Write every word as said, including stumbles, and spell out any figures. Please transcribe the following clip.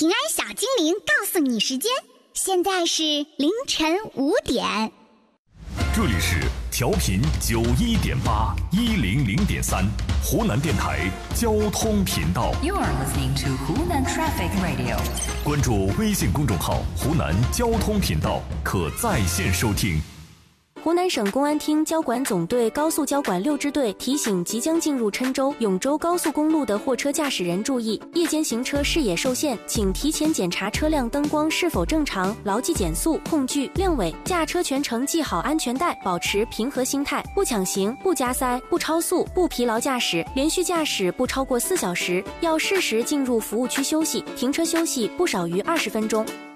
平安小精灵告诉你时间，现在是凌晨五点。 这里是调频九一点八一零零点三湖南电台交通频道。 You are listening to Hunan Traffic Radio。 关注微信公众号“湖南交通频道”，可在线收听。 湖南省公安厅交管总队高速交管六支队提醒即将进入郴州、永州高速公路的货车驾驶人注意，夜间行车视野受限，请提前检查车辆灯光是否正常，牢记减速、控距、亮尾，驾车全程系好安全带，保持平和心态，不抢行、不加塞、不超速、不疲劳驾驶，连续驾驶不超过四小时，要适时进入服务区休息，停车休息不少于二十分钟。